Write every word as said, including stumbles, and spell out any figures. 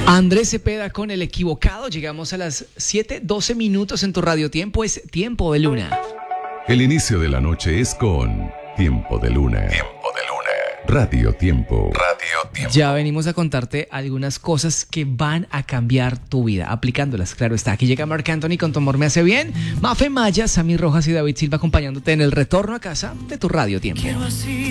Andrés Cepeda con El Equivocado. Llegamos a las siete, doce minutos en tu radio tiempo. Es Tiempo de Luna. El inicio de la noche es con Tiempo de Luna. Tiempo de Luna. Radio Tiempo. Radio Tiempo. Ya venimos a contarte algunas cosas que van a cambiar tu vida, aplicándolas, claro está. Aquí llega Marc Anthony con Tu Amor Me Hace Bien. Mafe Maya, Sammy Rojas y David Silva acompañándote en el retorno a casa de tu radio tiempo.